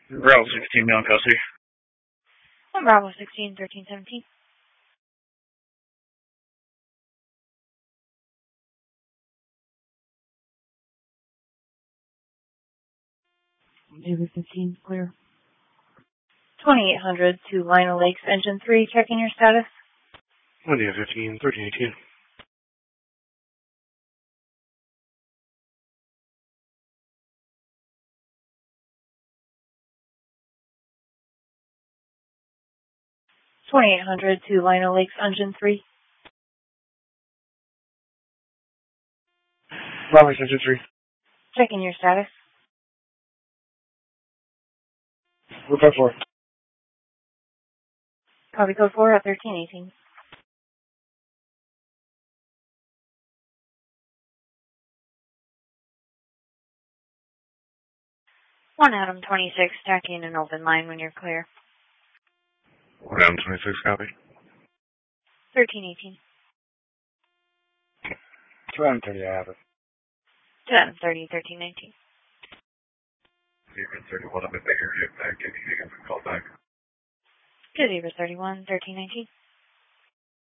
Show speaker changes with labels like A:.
A: Bravo 16, male in custody.
B: Bravo 16, 1317.
C: Zebra 15, clear.
B: 2800 to Lino Lakes, Engine 3, checking your status.
A: India 15, 1318.
B: $2,800 to Lino Lakes, Engine 3.
A: Bravo Engine 3.
B: Checking your status.
A: Report 4.
B: Copy code 4 at 1318. One Adam 26, tacking an open line when you're clear.
A: 1 Adam 26, copy.
B: 1318.
A: 2 Adam 30, I have it.
B: 2 Adam 30, 1319.
A: Zebra 31, I'm in Baker, get back, if you can call back.
B: Zebra 31, 1319.